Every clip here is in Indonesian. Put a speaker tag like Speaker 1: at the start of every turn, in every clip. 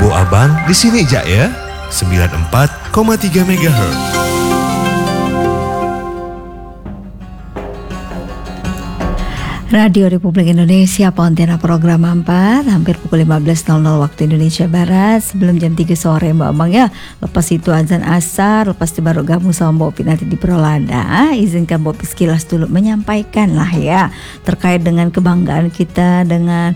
Speaker 1: Bo Abang di sini aja ya. 94,3 MHz.
Speaker 2: Radio Republik Indonesia, Pontianak program 4, hampir pukul 15.00 waktu Indonesia Barat. Sebelum jam 3 sore Mbak Abang ya. Lepas itu azan asar, lepas itu baru gabung sama Mbak Opi nanti di Prolanda. Izinkan Mbak Opi sekilas dulu menyampaikan lah ya, terkait dengan kebanggaan kita dengan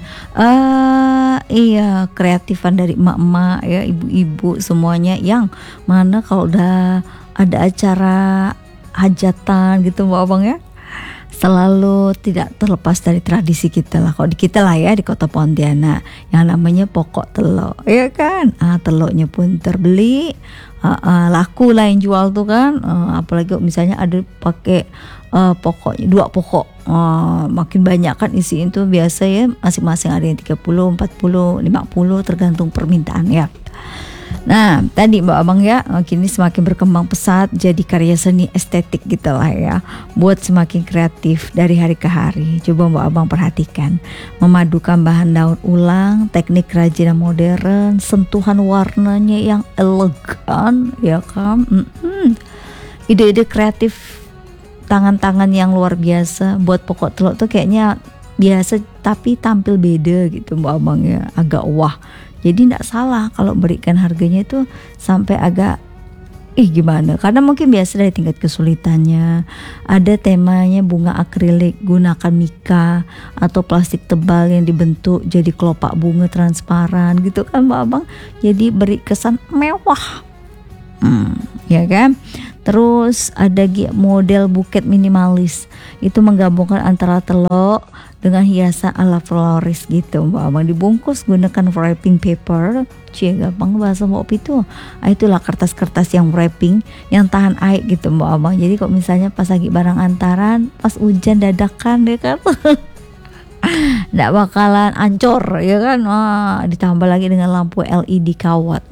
Speaker 2: kreatifan dari emak-emak ya, ibu-ibu semuanya, yang mana kalau udah ada acara hajatan gitu Mbak Abang ya, selalu tidak terlepas dari tradisi kita lah. Kalau di kita lah ya, di kota Pontianak, yang namanya pokok telok, ya kan? Teloknya pun terbeli, laku lah yang jual tuh kan. Apalagi misalnya ada pakai pokoknya 2 pokok, makin banyak kan isiin tuh biasa ya, masing-masing ada yang 30, 40, 50 tergantung permintaan ya. Nah tadi Mbak Abang ya, kini semakin berkembang pesat jadi karya seni estetik gitu lah ya, buat semakin kreatif dari hari ke hari. Coba Mbak Abang perhatikan, memadukan bahan daur ulang, teknik kerajinan modern, sentuhan warnanya yang elegan ya kan. Ide-ide kreatif tangan-tangan yang luar biasa buat pokok telur tuh kayaknya biasa tapi tampil beda gitu Mbak Abang ya, agak wah. Jadi tidak salah kalau berikan harganya itu sampai agak gimana, karena mungkin biasa dari tingkat kesulitannya. Ada temanya bunga akrilik, gunakan mika atau plastik tebal yang dibentuk jadi kelopak bunga transparan gitu kan Mbak Abang. Jadi beri kesan mewah, ya kan. Terus ada model buket minimalis, itu menggabungkan antara telok dengan hiasan ala floris gitu Mbak Abang. Dibungkus gunakan wrapping paper, gampang bahasa Mbak Opi itu. Itulah kertas-kertas yang wrapping yang tahan air gitu Mbak Abang. Jadi kok misalnya pas lagi barang antaran, pas hujan dadakan ya kan, nggak bakalan ancur ya kan. Ditambah lagi dengan lampu LED kawat.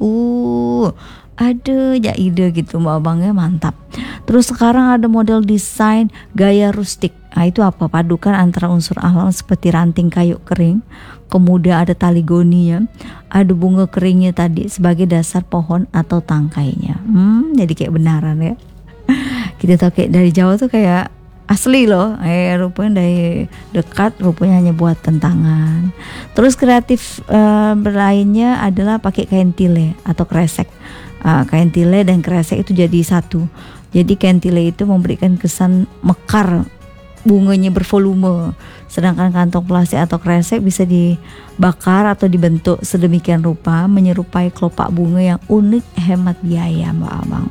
Speaker 2: Ada ya ide gitu Mbak Abang ya, mantap. Terus sekarang ada model desain gaya rustik. Itu apa? Padukan antara unsur alam seperti ranting kayu kering, kemudian ada tali goni ya, ada bunga keringnya tadi sebagai dasar pohon atau tangkainya. Jadi kayak benaran ya. Kita tahu kayak dari jauh tuh kayak asli loh, rupanya dari dekat rupanya hanya buatan tangan. Terus kreatif berlainnya adalah pakai kain tile atau kresek. Kain tile dan kresek itu jadi satu. Jadi kain tile itu memberikan kesan mekar, bunganya bervolume, sedangkan kantong plastik atau kresek bisa dibakar atau dibentuk sedemikian rupa menyerupai kelopak bunga yang unik, hemat biaya Mbak Abang.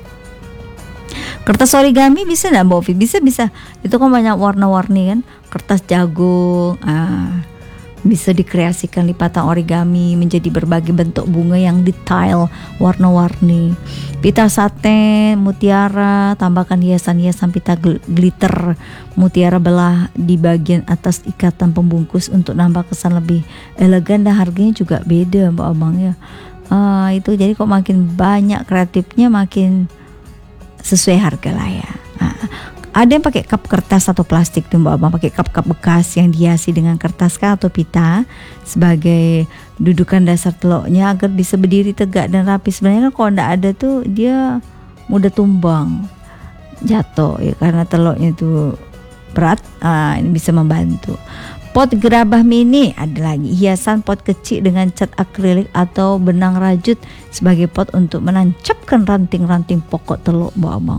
Speaker 2: Kertas origami bisa nggak Mbak Ovi? Bisa. Itu kan banyak warna-warni kan. Kertas jagung, bisa dikreasikan lipatan origami menjadi berbagai bentuk bunga yang detail, warna-warni. Pita satin, mutiara, tambahkan hiasan-hiasan pita glitter, mutiara belah di bagian atas ikatan pembungkus untuk nambah kesan lebih elegan, dan harganya juga beda Mbak Abang ya. Itu jadi kok makin banyak kreatifnya makin sesuai harga lah ya. Ada yang pakai cup kertas atau plastik tuh Mbak Abang, pakai cup-cup bekas yang dihiasi dengan kertas atau pita sebagai dudukan dasar teloknya agar bisa berdiri tegak dan rapi. Sebenarnya kalau enggak ada tuh dia mudah tumbang, jatuh ya, karena teloknya itu berat. Ini bisa membantu. Pot gerabah mini, ada lagi hiasan pot kecil dengan cat akrilik atau benang rajut sebagai pot untuk menancapkan ranting-ranting pokok teluk Mbak Abang.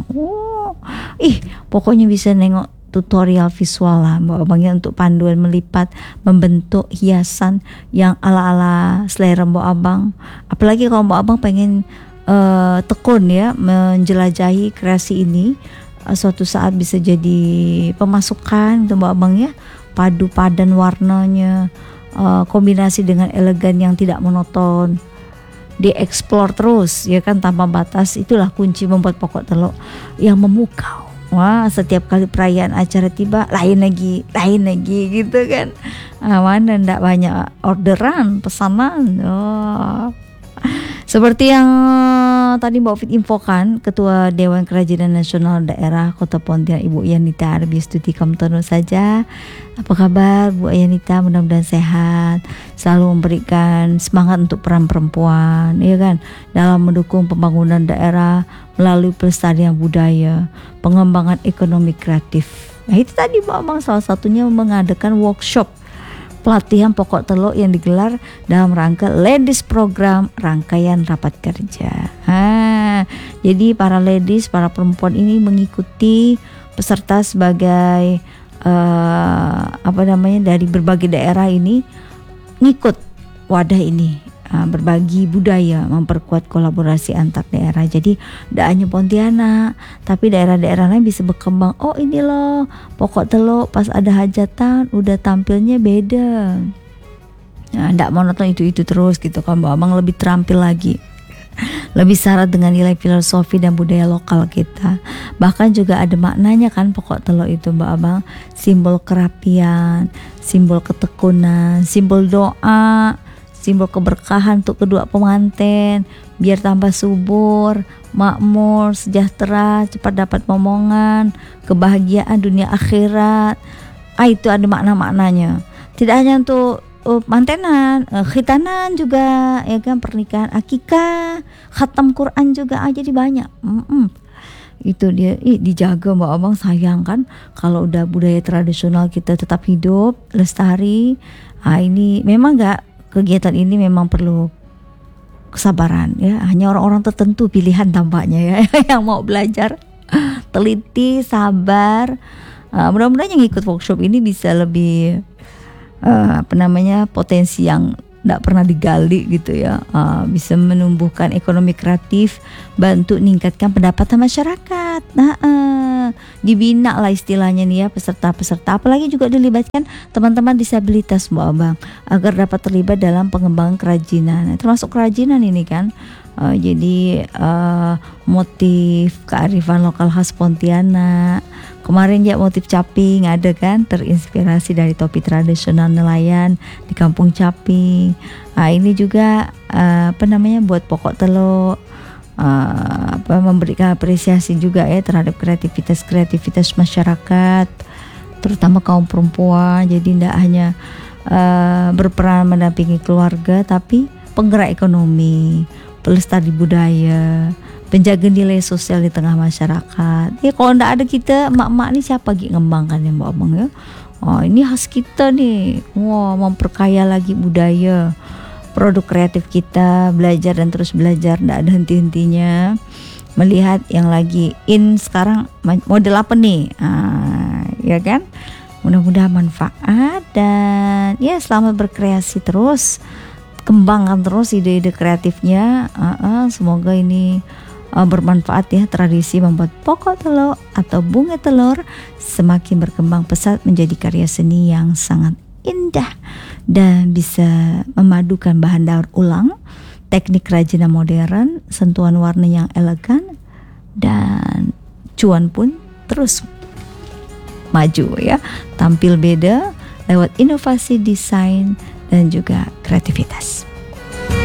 Speaker 2: Pokoknya bisa nengok tutorial visual lah Mbak Abang ya, untuk panduan melipat membentuk hiasan yang ala-ala selera Mbak Abang. Apalagi kalau Mbak Abang pengen tekun ya menjelajahi kreasi ini, suatu saat bisa jadi pemasukan untuk Mbak Abang ya. Padu padan warnanya, kombinasi dengan elegan yang tidak monoton, dieksplor terus ya kan, tanpa batas. Itulah kunci membuat pokok telok yang memukau. Setiap kali perayaan acara tiba lain lagi gitu kan. Mana ndak banyak orderan, pesanan. Seperti yang tadi Mbak Fit infokan, Ketua Dewan Kerajinan Nasional Daerah Kota Pontianak Ibu Yanita Arbiastuti Kamtono saja. Apa kabar Bu Yanita? Mudah-mudahan sehat, selalu memberikan semangat untuk peran perempuan, ya kan, dalam mendukung pembangunan daerah melalui pelestarian budaya, pengembangan ekonomi kreatif. Nah itu tadi Mbak Amang salah satunya mengadakan workshop pelatihan pokok teluk yang digelar dalam rangka Ladies Program rangkaian rapat kerja. Jadi para ladies, para perempuan ini mengikuti peserta sebagai dari berbagai daerah ini ngikut wadah ini, berbagi budaya, memperkuat kolaborasi antar daerah. Jadi tidak hanya Pontianak, tapi daerah-daerah lain bisa berkembang. Oh ini loh pokok teluk pas ada hajatan udah tampilnya beda. Nah, tidak monoton itu terus gitu kan Mbak Amang, lebih terampil lagi, lebih syarat dengan nilai filosofi dan budaya lokal kita. Bahkan juga ada maknanya kan pokok teluk itu Mbak Abang, simbol kerapian, simbol ketekunan, simbol doa, simbol keberkahan untuk kedua pengantin, biar tambah subur, makmur, sejahtera, cepat dapat momongan, kebahagiaan dunia akhirat. Itu ada makna-maknanya. Tidak hanya untuk mantenan, khitanan juga, ya kan, pernikahan, akikah, khatam Quran juga, jadi banyak. Itu dia dijaga Mbak Abang. Sayang kan kalau udah budaya tradisional kita tetap hidup, lestari. Ini memang kegiatan ini memang perlu kesabaran ya. Hanya orang-orang tertentu pilihan tampaknya ya yang mau belajar teliti, sabar. Mudah-mudahan yang ikut workshop ini bisa lebih potensi yang tidak pernah digali gitu ya, bisa menumbuhkan ekonomi kreatif, bantu meningkatkan pendapatan masyarakat. Dibina lah istilahnya nih ya peserta-peserta, apalagi juga dilibatkan teman-teman disabilitas Mbak Abang agar dapat terlibat dalam pengembangan kerajinan, termasuk kerajinan ini kan. Jadi motif kearifan lokal khas Pontianak. Kemarin ya motif caping ada kan, terinspirasi dari topi tradisional nelayan di Kampung Caping. Ini juga buat pokok teluk, memberikan apresiasi juga ya terhadap kreativitas masyarakat, terutama kaum perempuan. Jadi tidak hanya berperan mendampingi keluarga, tapi penggerak ekonomi, pelestari budaya, penjaga nilai sosial di tengah masyarakat. Ya kalau ndak ada kita emak-emak nih siapa lagi ngembangkan ya Mbak Abang ya. Ini khas kita nih. Memperkaya lagi budaya, produk kreatif kita, belajar dan terus belajar, ndak ada henti-hentinya. Melihat yang lagi in sekarang model apa nih, ya kan. Mudah-mudahan manfaat dan ya selamat berkreasi terus. Kembangkan terus ide-ide kreatifnya. Semoga ini bermanfaat ya. Tradisi membuat pokok telur atau bunga telur semakin berkembang pesat menjadi karya seni yang sangat indah dan bisa memadukan bahan daur ulang, teknik kerajinan modern, sentuhan warna yang elegan, dan cuan pun terus maju ya, tampil beda lewat inovasi desain dan juga kreativitas.